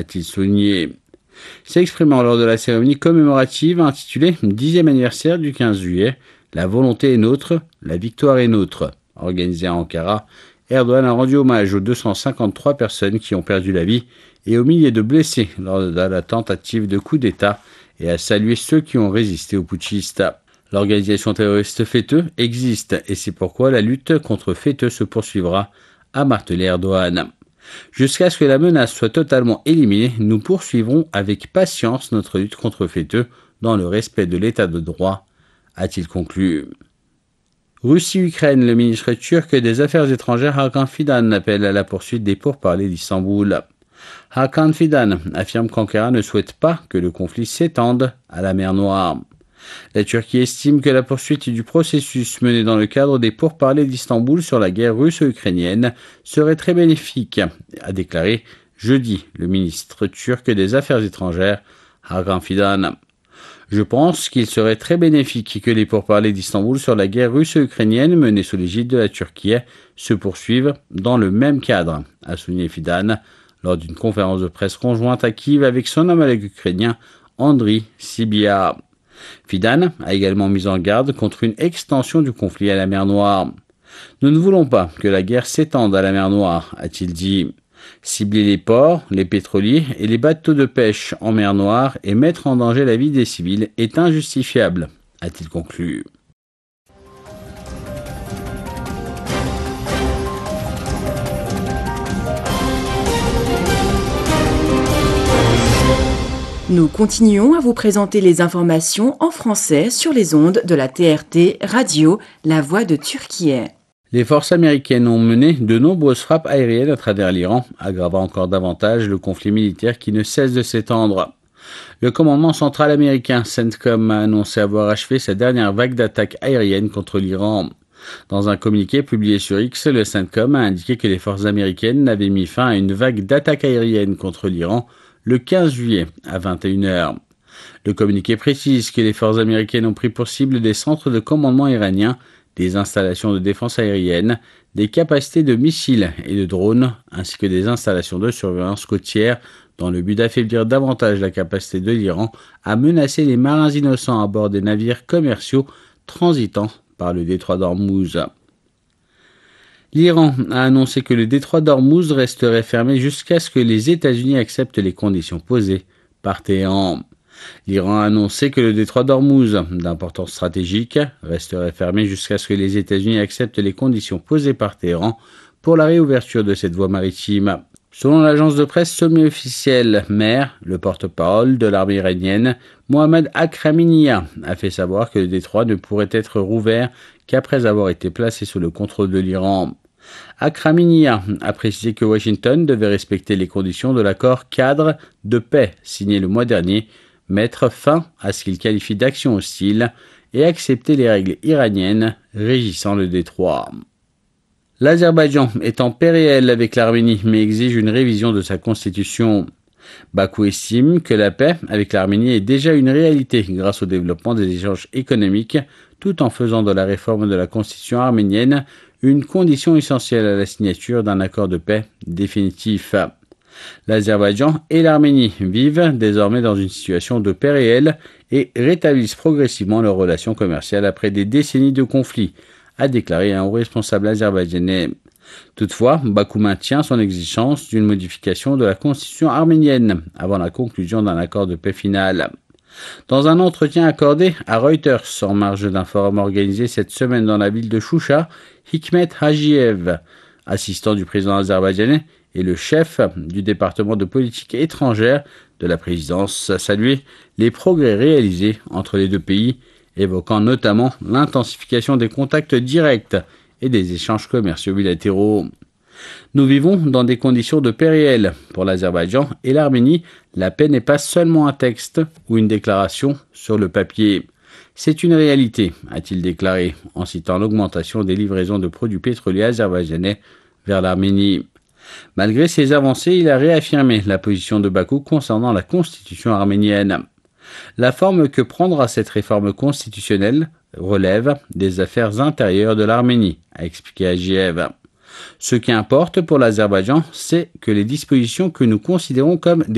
a-t-il souligné. S'exprimant lors de la cérémonie commémorative intitulée 10e anniversaire du 15 juillet, la volonté est nôtre, la victoire est nôtre. Organisée à Ankara, Erdogan a rendu hommage aux 253 personnes qui ont perdu la vie et aux milliers de blessés lors de la tentative de coup d'État et a salué ceux qui ont résisté aux putschistes. L'organisation terroriste FETÖ existe et c'est pourquoi la lutte contre FETÖ se poursuivra, a martelé Erdogan. Jusqu'à ce que la menace soit totalement éliminée, nous poursuivrons avec patience notre lutte contre FETÖ dans le respect de l'état de droit, a-t-il conclu. Russie-Ukraine, le ministre turc des Affaires étrangères Hakan Fidan appelle à la poursuite des pourparlers d'Istanbul. Hakan Fidan affirme qu'Ankara ne souhaite pas que le conflit s'étende à la mer Noire. La Turquie estime que la poursuite du processus mené dans le cadre des pourparlers d'Istanbul sur la guerre russo-ukrainienne serait très bénéfique, a déclaré jeudi le ministre turc des Affaires étrangères Hakan Fidan. Je pense qu'il serait très bénéfique que les pourparlers d'Istanbul sur la guerre russo-ukrainienne menée sous l'égide de la Turquie se poursuivent dans le même cadre, a souligné Fidan lors d'une conférence de presse conjointe à Kiev avec son homologue ukrainien Andriy Sybiha. Fidan a également mis en garde contre une extension du conflit à la mer Noire. Nous ne voulons pas que la guerre s'étende à la mer Noire, a-t-il dit. Cibler les ports, les pétroliers et les bateaux de pêche en mer Noire et mettre en danger la vie des civils est injustifiable, a-t-il conclu. Nous continuons à vous présenter les informations en français sur les ondes de la TRT Radio, la voix de Turquie. Les forces américaines ont mené de nombreuses frappes aériennes à travers l'Iran, aggravant encore davantage le conflit militaire qui ne cesse de s'étendre. Le commandement central américain CENTCOM a annoncé avoir achevé sa dernière vague d'attaques aériennes contre l'Iran. Dans un communiqué publié sur X, le CENTCOM a indiqué que les forces américaines avaient mis fin à une vague d'attaques aériennes contre l'Iran le 15 juillet à 21h. Le communiqué précise que les forces américaines ont pris pour cible des centres de commandement iraniens, des installations de défense aérienne, des capacités de missiles et de drones, ainsi que des installations de surveillance côtière, dans le but d'affaiblir davantage la capacité de l'Iran à menacer les marins innocents à bord des navires commerciaux transitant par le détroit d'Ormuz. L'Iran a annoncé que le détroit d'Ormuz resterait fermé jusqu'à ce que les États-Unis acceptent les conditions posées par Téhéran. L'Iran a annoncé que le détroit d'Ormuz, d'importance stratégique, resterait fermé jusqu'à ce que les États-Unis acceptent les conditions posées par Téhéran pour la réouverture de cette voie maritime. Selon l'agence de presse semi-officielle MER, le porte-parole de l'armée iranienne, Mohammad Akraminia, a fait savoir que le détroit ne pourrait être rouvert qu'après avoir été placé sous le contrôle de l'Iran. Akraminia a précisé que Washington devait respecter les conditions de l'accord cadre de paix signé le mois dernier, mettre fin à ce qu'il qualifie d'action hostile et accepter les règles iraniennes régissant le détroit. L'Azerbaïdjan est en paix réelle avec l'Arménie mais exige une révision de sa constitution. Bakou estime que la paix avec l'Arménie est déjà une réalité grâce au développement des échanges économiques tout en faisant de la réforme de la constitution arménienne une condition essentielle à la signature d'un accord de paix définitif. L'Azerbaïdjan et l'Arménie vivent désormais dans une situation de paix réelle et rétablissent progressivement leurs relations commerciales après des décennies de conflits, a déclaré un haut responsable azerbaïdjanais. Toutefois, Bakou maintient son exigence d'une modification de la constitution arménienne avant la conclusion d'un accord de paix final. Dans un entretien accordé à Reuters en marge d'un forum organisé cette semaine dans la ville de Choucha, Hikmet Hajiev, assistant du président azerbaïdjanais et le chef du département de politique étrangère de la présidence, a salué les progrès réalisés entre les deux pays, évoquant notamment l'intensification des contacts directs et des échanges commerciaux bilatéraux. Nous vivons dans des conditions de paix réelles. Pour l'Azerbaïdjan et l'Arménie, la paix n'est pas seulement un texte ou une déclaration sur le papier. C'est une réalité, a-t-il déclaré, en citant l'augmentation des livraisons de produits pétroliers azerbaïdjanais vers l'Arménie. Malgré ces avancées, il a réaffirmé la position de Bakou concernant la constitution arménienne. La forme que prendra cette réforme constitutionnelle relève des affaires intérieures de l'Arménie, a expliqué Hajiev. Ce qui importe pour l'Azerbaïdjan, c'est que les dispositions que nous considérons comme des